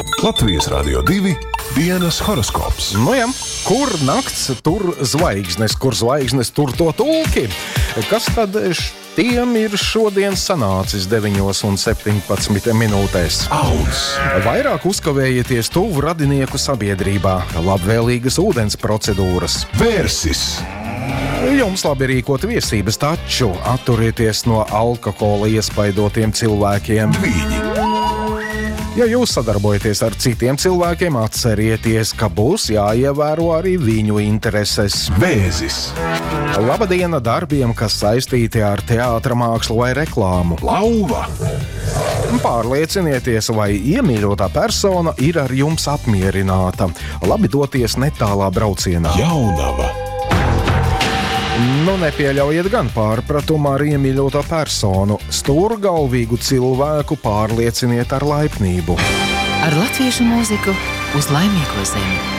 Latvijas Radio 2 dienas horoskops. Nu jā, kur nakts, tur zvaigznes, kur zvaigznes, tur to tulki. Kas tad tiem ir šodien sanācis 9:17 minūtēs? Auns. Vairāk uzkavējieties tuvu radinieku sabiedrībā, labvēlīgas ūdens procedūras. Vērsis. Jums labi rīkot viesības, taču atturieties no alkohola iespaidotiem cilvēkiem. Tvīņi. Ja jūs sadarbojaties ar citiem cilvēkiem, atcerieties, ka būs jāievēro arī viņu intereses. Vēzis. Laba diena darbiem, kas saistīti ar teātra mākslu vai reklāmu. Lauva. Pārliecinieties, vai iemīļotā persona ir ar jums apmierināta. Labi doties netālā braucienā. Jaunava. Nu, nepieļaujiet gan pārpratumu ar iemīļoto personu. Stūrgalvīgu cilvēku pārlieciniet ar laipnību. Ar latviešu mūziku uz laimīgo zemi.